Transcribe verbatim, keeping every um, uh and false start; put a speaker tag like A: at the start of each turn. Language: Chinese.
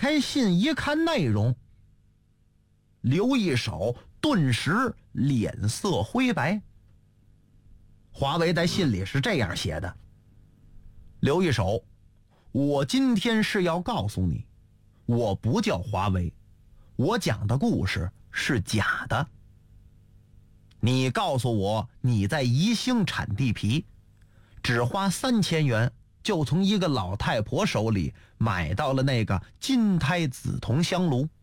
A: 开信一看内容，刘一手顿时脸色灰白。华为在信里是这样写的：刘一手，我今天是要告诉你，我不叫华为，我讲的故事是假的。你告诉我你在宜兴产地皮，只花三千元就从一个老太婆手里买到了那个金胎紫铜香炉，